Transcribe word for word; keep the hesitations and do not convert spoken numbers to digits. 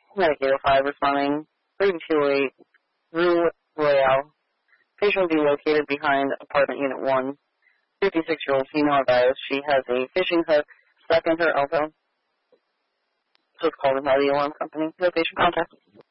Medicaid five responding three two eight Rue Royale. Patient will be located behind apartment unit one. fifty-six-year-old female advised she has a fishing hook stuck in her elbow. So it's called by the alarm company. No patient contact.